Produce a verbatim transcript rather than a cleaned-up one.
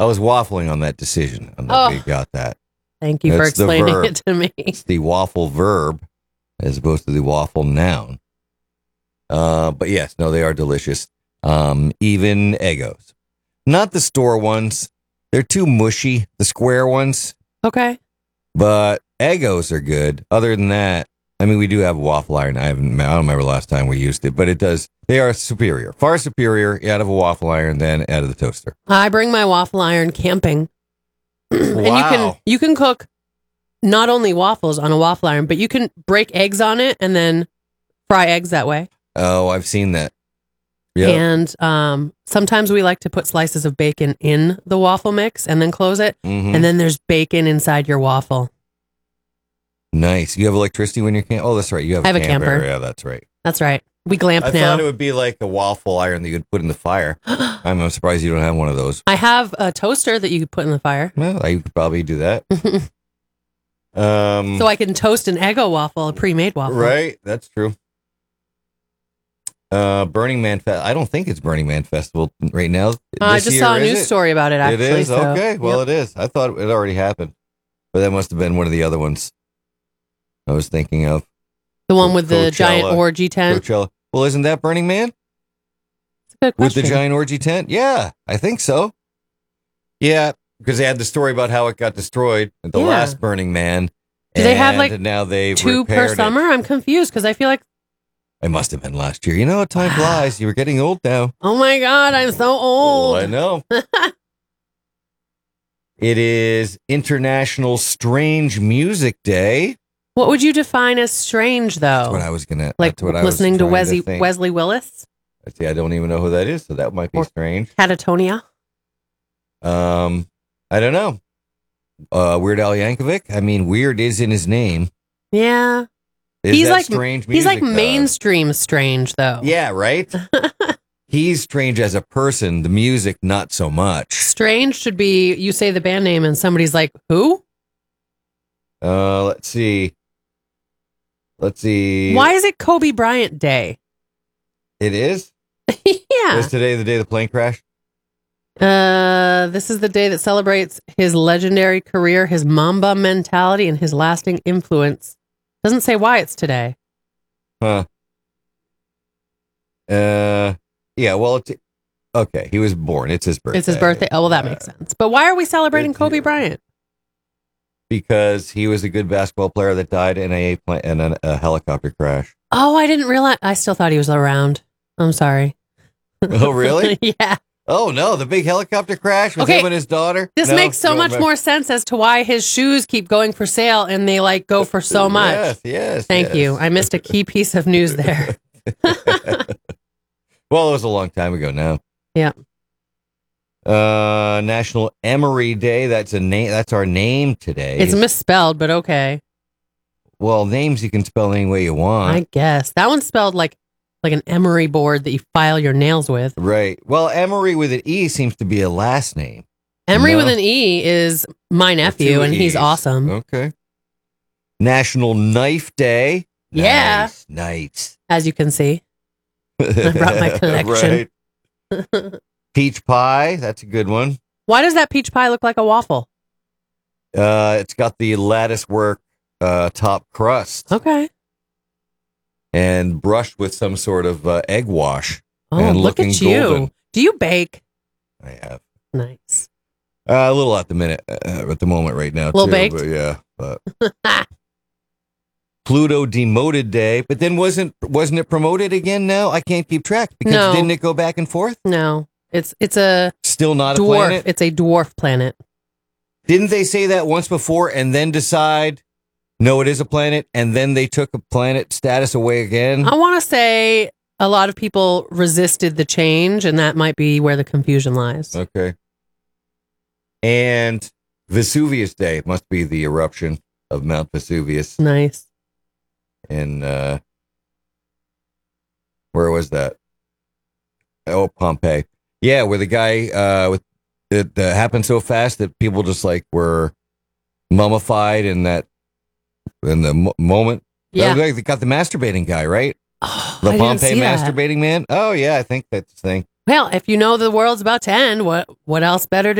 I was waffling on that decision. I'm not Oh. you got that. Thank you for That's the explaining verb. it to me. It's the waffle verb as opposed to the waffle noun. Uh, but yes, no, they are delicious. Um, even Eggos. Not the store ones. They're too mushy, the square ones. Okay. But Eggos are good. Other than that, I mean, we do have a waffle iron. I haven't. I don't remember the last time we used it, but it does. They are superior, far superior out of a waffle iron than out of the toaster. I bring my waffle iron camping. And you Wow. can you can cook not only waffles on a waffle iron, but you can break eggs on it and then fry eggs that way. Oh, I've seen that. Yeah. And um, sometimes we like to put slices of bacon in the waffle mix and then close it. Mhm. And then there's bacon inside your waffle. Nice. You have electricity when you're camp. Oh, that's right. You have. I have a a camper. camper. Yeah, that's right. That's right. We glamp I now. thought it would be like a waffle iron that you could put in the fire. I'm surprised you don't have one of those. I have a toaster that you could put in the fire. Well, I could probably do that. um, So I can toast an Eggo waffle, a pre-made waffle. right. That's true. Uh, Burning Man Fest. I don't think it's Burning Man Festival right now. Uh, I This just year, saw a is news it? story about it, actually. It is? so, Okay. Well, yep. it is. I thought it already happened. But that must have been one of the other ones I was thinking of. The one with the Coachella. giant orgy tent. Coachella. Well, isn't that Burning Man? That's a good With question. the giant orgy tent? Yeah, I think so. Yeah, because they had the story about how it got destroyed at the Yeah. last Burning Man. Do they have, and like, now they've Two per repaired it. summer? I'm confused because I feel like, It must have been last year. You know how time flies. You're getting old now. oh my God, I'm so old. I know. It is International Strange Music Day. What would you define as strange, though? That's what I was gonna. like that's what I listening was to trying Wesley, think. Wesley Willis? See, I don't even know who that is, so that might be Or- strange. Catatonia? Um, I don't know. Uh, Weird Al Yankovic. I mean, weird is in his name. Yeah. Is He's that like- strange music? He's like though? mainstream strange, though. Yeah, right. He's strange as a person. The music, not so much. Strange should be you say the band name and somebody's like, who? Uh, let's see. Let's see. Why is it Kobe Bryant Day? It is? Yeah. Was today the day the plane crashed? Uh, this is the day that celebrates his legendary career, his Mamba mentality, and his lasting influence. Doesn't say why it's today. Huh. Uh, yeah, well, it's, okay. He was born. It's his birthday. It's his birthday. Oh, well, that Uh, makes sense. But why are we celebrating it's- Kobe Bryant? Because he was a good basketball player that died in a, pla- in a, a helicopter crash. Oh, I didn't realize. I still thought he was around. I'm sorry. Oh, really? Yeah. Oh, no. The big helicopter crash with Okay, him and his daughter? This No? makes so You don't much remember? more sense as to why his shoes keep going for sale and they like go for so much. Yes, yes. Thank yes. you. I missed a key piece of news there. Well, it was a long time ago now. Yeah. Uh, National Emery Day. That's a name. That's our name today. It's misspelled, but okay. well, names you can spell any way you want. I guess. That one's spelled like like an emery board that you file your nails with. Right. Well, Emery with an E seems to be a last name. Emery No. with an E is my nephew, Two and he's E's. awesome. Okay. National Knife Day. Yeah. Nice. Nice. As you can see. I brought my collection. Right. Peach pie. That's a good one. Why does that peach pie look like a waffle? Uh, it's got the lattice work uh, top crust Okay. and brushed with some sort of uh, egg wash. Oh, And look looking at you. golden. Do you bake? I have Nice. uh, a little at the minute, uh, at the moment right now. Little too, baked? but yeah. But Pluto demoted day, but then wasn't wasn't it promoted again? Now I can't keep track because No. didn't it go back and forth? No. It's it's a Still not a dwarf. planet. It's a dwarf planet. Didn't they say that once before and then decide? No, it is a planet, and then they took a planet status away again. I want to say a lot of people resisted the change, and that might be where the confusion lies. Okay. And Vesuvius Day must be the eruption of Mount Vesuvius. Nice. In uh, where was that? Oh, Pompeii. Yeah, where the guy uh, with it uh, happened so fast that people just like were mummified in that in the mo- moment. Yeah. Oh, they got the masturbating guy, right? Oh, The I didn't Pompeii see that. masturbating man. Oh yeah, I think that's the thing. Well, if you know the world's about to end, what what else better to